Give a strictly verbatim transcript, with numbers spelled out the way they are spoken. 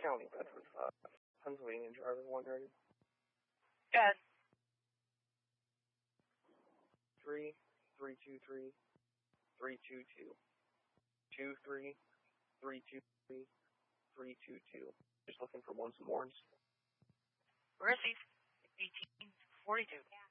County, Bedford five. Pennsylvania driver one ready. Good. Three, three two three, three two two. Two three, three two three, three two two. Just looking for one some horns. Where is he? eighteen forty-two.